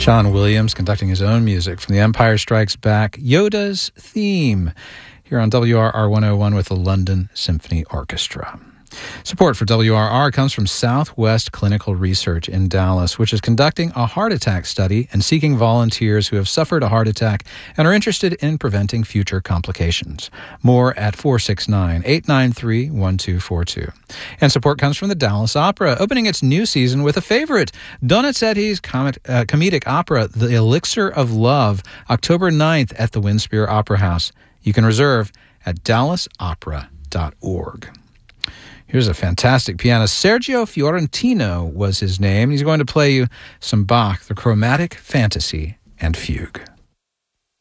John Williams conducting his own music from The Empire Strikes Back, Yoda's theme, here on WRR 101 with the London Symphony Orchestra. Support for WRR comes from Southwest Clinical Research in Dallas, which is conducting a heart attack study and seeking volunteers who have suffered a heart attack and are interested in preventing future complications. More at 469-893-1242. And support comes from the Dallas Opera, opening its new season with a favorite, Donizetti's comedic opera, The Elixir of Love, October 9th at the Winspear Opera House. You can reserve at dallasopera.org. Here's a fantastic pianist. Sergio Fiorentino was his name. He's going to play you some Bach, the Chromatic Fantasy and Fugue.